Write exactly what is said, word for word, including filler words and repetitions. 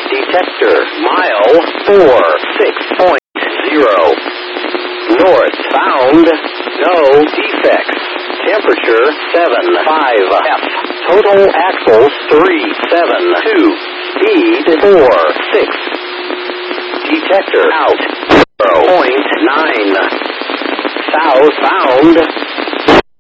Detector, mile four six point zero. Northbound, no defects. Temperature seven five F. Total axles three seven two. Speed four six. Detector out zero point nine. Southbound.